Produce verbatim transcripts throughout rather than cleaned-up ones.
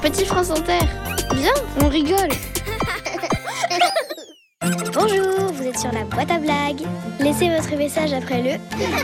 Petit France Inter. Viens, on rigole. Bonjour, vous êtes sur la boîte à blagues. Laissez votre message après le...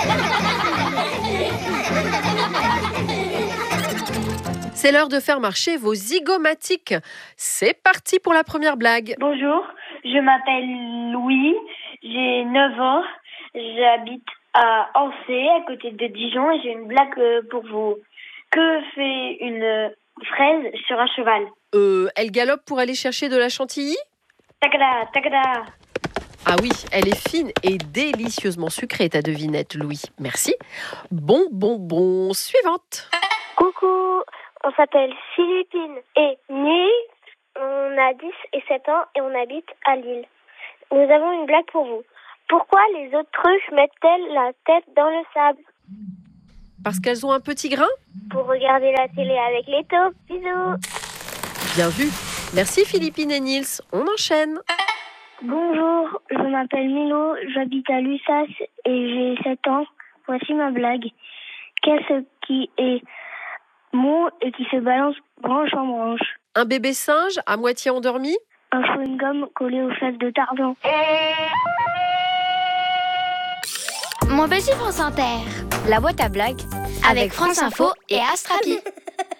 C'est l'heure de faire marcher vos zygomatiques. C'est parti pour la première blague. Bonjour, je m'appelle Louis, j'ai neuf ans, j'habite à Ancey, à côté de Dijon, et j'ai une blague pour vous. Que fait une fraise sur un cheval? Euh, elle galope pour aller chercher de la chantilly? Tagada, tagada. Ah oui, elle est fine et délicieusement sucrée, ta devinette, Louis. Merci. Bon, bon, bon. Suivante. Coucou, on s'appelle Philippine et Nils. On a dix et sept ans et on habite à Lille. Nous avons une blague pour vous. Pourquoi les autruches mettent-elles la tête dans le sable? Parce qu'elles ont un petit grain? Pour regarder la télé avec les taupes. Bisous. Bien vu. Merci Philippine et Nils. On enchaîne. Bonjour, je m'appelle Milo, j'habite à Lussas et j'ai sept ans. Voici ma blague. Qu'est-ce qui est mou et qui se balance branche en branche? Un bébé singe à moitié endormi? Un chewing-gum collé aux fesses de Tarzan. Mon petit France Inter. La boîte à blagues Avec France Info et Astrapi.